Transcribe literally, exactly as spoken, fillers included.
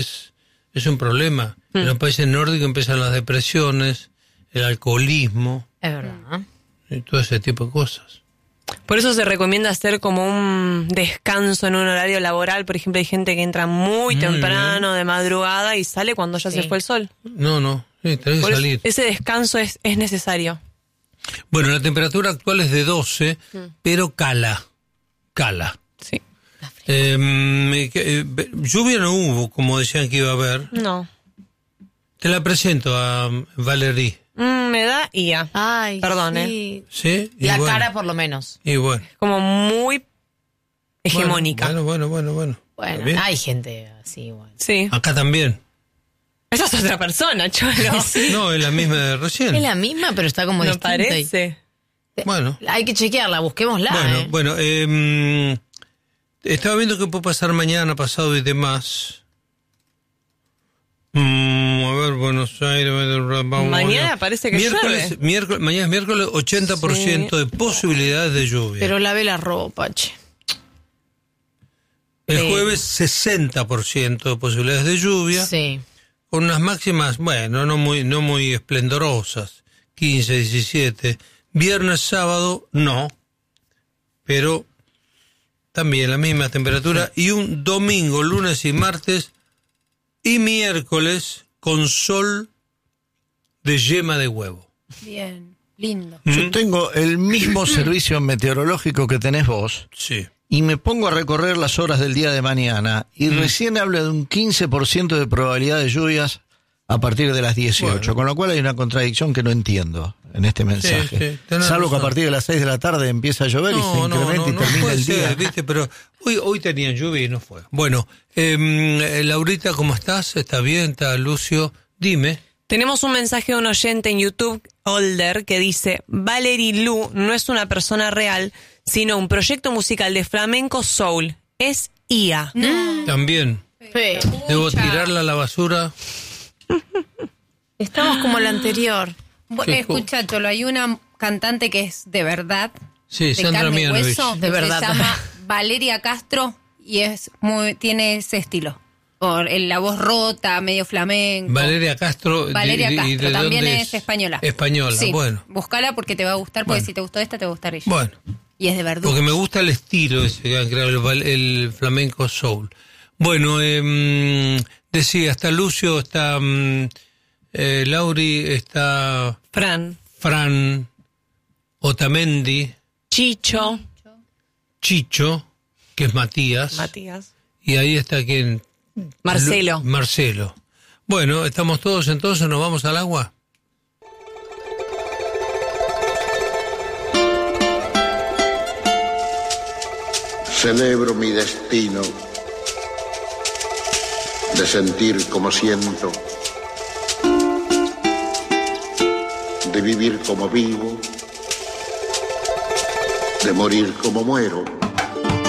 es un problema. Mm. En los países nórdicos empiezan las depresiones, el alcoholismo. Es verdad. Y todo ese tipo de cosas. Por eso se recomienda hacer como un descanso en un horario laboral. Por ejemplo, hay gente que entra muy, muy temprano, bien. de madrugada, y sale cuando ya sí. se fue el sol. No, no, sí, tenés que salir. Ese descanso es, es necesario. Bueno, la temperatura actual es de doce, mm. pero cala, cala. Sí. Eh, eh, lluvia no hubo, como decían que iba a haber. No. Te la presento a Valerie. Mm, me da I A. Ay, Perdón, sí. ¿eh? Sí. La bueno. cara, por lo menos. Y bueno. Como muy hegemónica. Bueno, bueno, bueno, bueno. Bueno, bueno hay gente así igual. Sí. Acá también. Esa es otra persona, Cholo. Sí. No, es la misma de recién. Es la misma, pero está como no distinta. parece. Y... Bueno. Hay que chequearla, busquémosla. Bueno, eh. bueno. Eh, estaba viendo qué puede pasar mañana, pasado y demás. Mm, a ver, Buenos Aires. Vamos, mañana parece que miércoles, llueve. Miércoles, mañana es miércoles, ochenta por ciento sí. de posibilidades de lluvia. Pero lave la ropa, che. El sí. jueves, sesenta por ciento de posibilidades de lluvia. Sí. Con unas máximas, bueno, no muy, no muy esplendorosas. quince, diecisiete. Viernes, sábado, no. Pero también la misma temperatura. Y un domingo, lunes y martes y miércoles con sol de yema de huevo. Bien, lindo. ¿Mm? Yo tengo el mismo servicio meteorológico que tenés vos. Sí. Y me pongo a recorrer las horas del día de mañana y mm. recién habla de un quince por ciento de probabilidad de lluvias a partir de las dieciocho, bueno. con lo cual hay una contradicción que no entiendo en este mensaje. Sí, sí, Salvo razón. que a partir de las seis de la tarde empieza a llover no, y se incrementa no, no, y termina no el día. Ser, ¿viste? Pero hoy, hoy tenían lluvia y no fue. Bueno, eh, Laurita, ¿cómo estás? ¿Está bien? ¿Está Lucio? Dime. Tenemos un mensaje de un oyente en YouTube, Older, que dice: Valerie Lu no es una persona real, sino un proyecto musical de flamenco soul. Es I A. No. También. Sí. Debo tirarla a la basura. Estamos como la anterior. Bueno, escucha, Cholo, hay una cantante que es de verdad. Sí, de Sandra carne y Mianovich. hueso. De verdad. Se llama Valeria Castro y es muy, tiene ese estilo. Por el, la voz rota, medio flamenco. Valeria Castro. Valeria de, Castro, de, de también es, es española. Española, sí, bueno. Búscala porque te va a gustar, porque bueno. si te gustó esta, te va a gustar ella. Bueno. Y es de verdad. Porque me gusta el estilo ese que han creado, el, el flamenco soul. Bueno, eh, decía, está Lucio, está eh, Lauri, está... Fran. Fran, Otamendi. Chicho. Chicho, que es Matías. Matías. Y ahí está quien... Marcelo. Lu, Marcelo. Bueno, estamos todos entonces, ¿nos vamos al agua? Celebro mi destino de sentir como siento, de vivir como vivo, de morir como muero.